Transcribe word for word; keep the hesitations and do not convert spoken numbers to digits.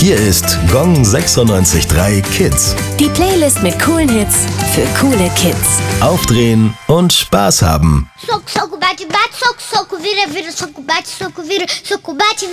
Hier ist Gong sechsundneunzig Komma drei Kids. Die Playlist mit coolen Hits für coole Kids. Aufdrehen und Spaß haben. Soco, soco, bate, bate, soco, soco, vira, vira, soco, bate, soco, vira, soco, bate,